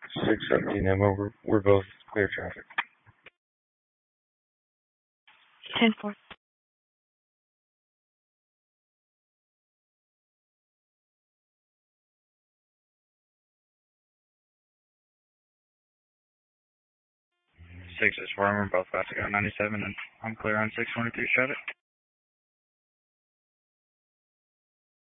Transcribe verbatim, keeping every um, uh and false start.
six seventeen Emma, we're, we're both clear traffic. ten four. six is four, we're both about to go ninety-seven, and I'm clear on six twenty-three traffic.